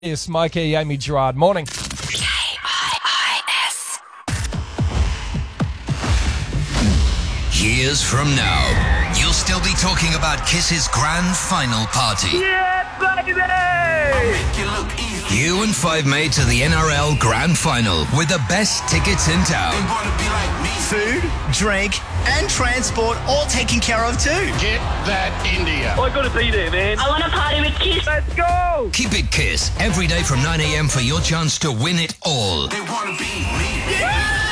Yes, Mikey, Amy Gerard. Morning. KIIS. Years from now, you'll still be talking about Kiss's grand final party. Yeah, baby! You and five mates to the NRL grand final with the best tickets in town. Food, drink, and transport all taken care of too. Get that India. I gotta be there, man. I want to party with Kiss. Let's go! Keep it Kiss every day from 9 a.m. for your chance to win it all. They want to be me.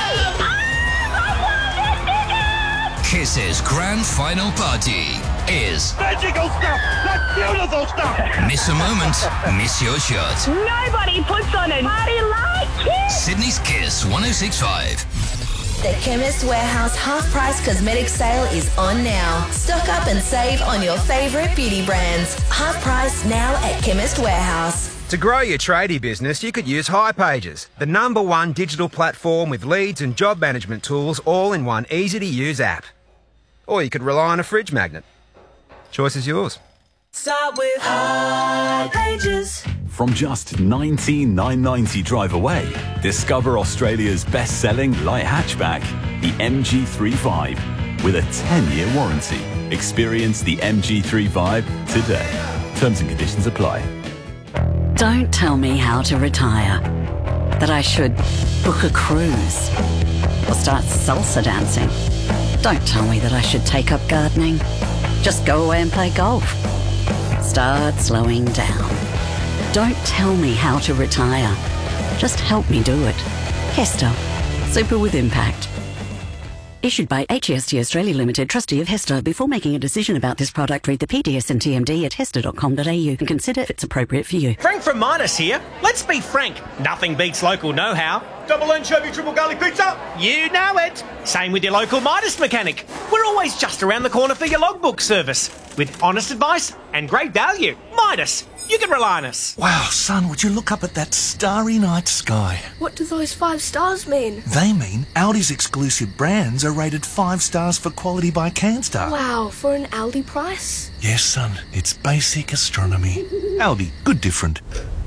Kiss's grand final party is... Magical stuff! That's beautiful stuff! Miss a moment, miss your shot. Nobody puts on a party like Kiss. Sydney's Kiss 106.5. The Chemist Warehouse half-price cosmetic sale is on now. Stock up and save on your favourite beauty brands. Half price now at Chemist Warehouse. To grow your tradie business, you could use hipages, the #1 digital platform with leads and job management tools all in one easy-to-use app. Or you could rely on a fridge magnet. Choice is yours. Start with hipages. From just $19,990 drive away, discover Australia's best-selling light hatchback, the MG3 with a 10-year warranty. Experience the MG3 today. Terms and conditions apply. Don't tell me how to retire. That I should book a cruise or start salsa dancing. Don't tell me that I should take up gardening. Just go away and play golf. Start slowing down. Don't tell me how to retire. Just help me do it. Hester. Super with impact. Issued by HEST Australia Limited, trustee of Hester. Before making a decision about this product, read the PDS and TMD at hester.com.au and consider if it's appropriate for you. Frank from Midas here. Let's be frank. Nothing beats local know-how. Double anchovy, triple garlic pizza. You know it. Same with your local Midas mechanic. We're always just around the corner for your logbook service. With honest advice and great value. Midas. You can rely on us. Wow, son, would you look up at that starry night sky? What do those 5 stars mean? They mean Aldi's exclusive brands are rated 5 stars for quality by CanStar. Wow, for an Aldi price? Yes, son, it's basic astronomy. Aldi, good different.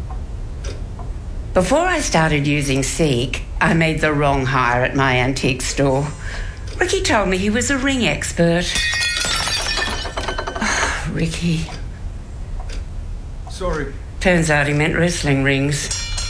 Before I started using Seek, I made the wrong hire at my antique store. Ricky told me he was a ring expert. Ricky. Sorry. Turns out he meant wrestling rings.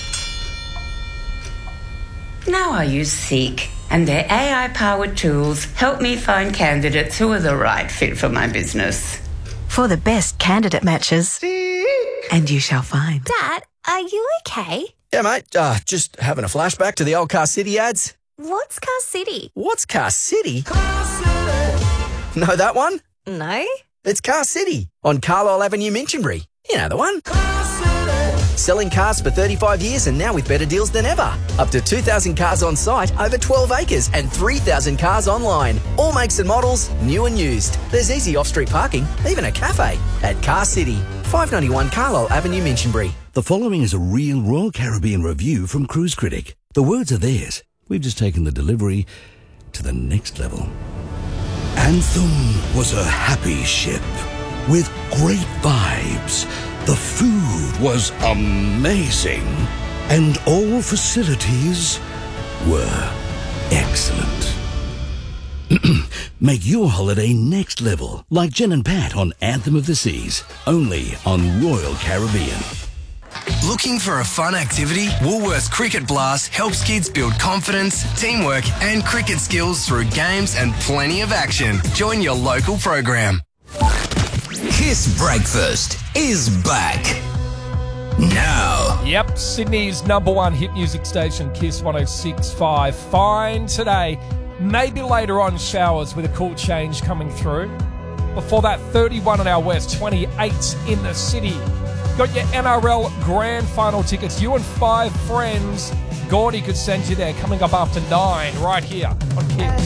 Now I use Seek, and their AI-powered tools help me find candidates who are the right fit for my business. For the best candidate matches. Seek. And you shall find. Dad, are you okay? Yeah, mate. Just having a flashback to the old Car City ads. What's Car City? What's Car City? Know that one? No? It's Car City on Carlisle Avenue, Minchinbury. You know the one. Selling cars for 35 years and now with better deals than ever. Up to 2,000 cars on site, over 12 acres and 3,000 cars online. All makes and models, new and used. There's easy off-street parking, even a cafe at Car City. 591 Carlisle Avenue, Minchinbury. The following is a real Royal Caribbean review from Cruise Critic. The words are theirs. We've just taken the delivery to the next level. Anthem was a happy ship with great vibes. The food was amazing. And all facilities were excellent. Make your holiday next level, like Jen and Pat on Anthem of the Seas, only on Royal Caribbean. Looking for a fun activity? Woolworths Cricket Blast helps kids build confidence, teamwork and cricket skills through games and plenty of action. Join your local program. Kiss Breakfast is back. Now. Yep, Sydney's #1 hit music station, Kiss 106.5. Fine today. Maybe later on showers with a cool change coming through. Before that, 31 in our west, 28 in the city. Got your NRL grand final tickets. You and 5 friends. Gordy could send you there coming up after 9 right here on Kiss.